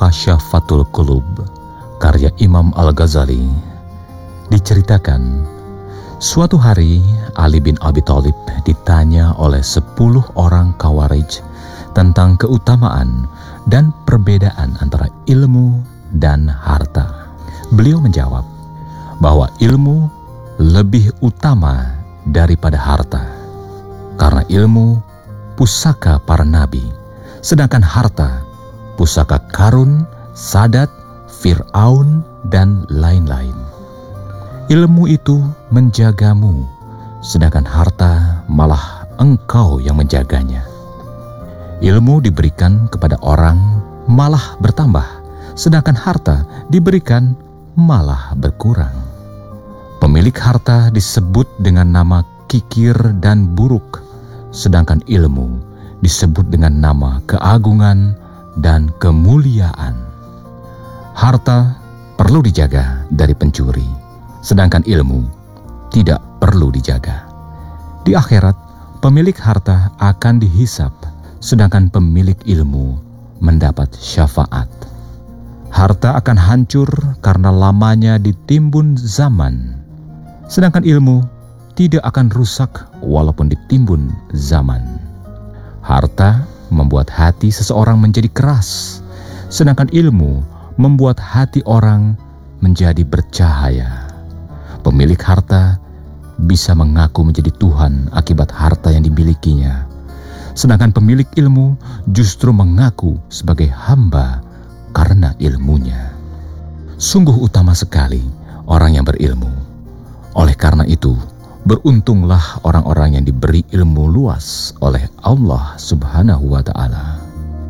Kasyafatul Qulub karya Imam Al-Ghazali. Diceritakan, suatu hari Ali bin Abi Thalib ditanya oleh 10 orang Khawarij tentang keutamaan dan perbedaan antara ilmu dan harta. Beliau menjawab bahwa ilmu lebih utama daripada harta, karena ilmu pusaka para nabi, sedangkan harta pusaka Karun, Sadat, Fir'aun, dan lain-lain. Ilmu itu menjagamu, sedangkan harta malah engkau yang menjaganya. Ilmu diberikan kepada orang malah bertambah, sedangkan harta diberikan malah berkurang. Pemilik harta disebut dengan nama kikir dan buruk, sedangkan ilmu disebut dengan nama keagungan dan kemuliaan. Harta perlu dijaga dari pencuri, sedangkan ilmu tidak perlu dijaga. Di akhirat, pemilik harta akan dihisap, sedangkan pemilik ilmu mendapat syafaat. Harta akan hancur karena lamanya ditimbun zaman, sedangkan ilmu tidak akan rusak walaupun ditimbun zaman. Harta membuat hati seseorang menjadi keras, sedangkan ilmu membuat hati orang menjadi bercahaya. Pemilik harta bisa mengaku menjadi Tuhan akibat harta yang dimilikinya, sedangkan pemilik ilmu justru mengaku sebagai hamba karena ilmunya. Sungguh utama sekali orang yang berilmu. Oleh karena itu, beruntunglah orang-orang yang diberi ilmu luas oleh Allah Subhanahu wa Ta'ala.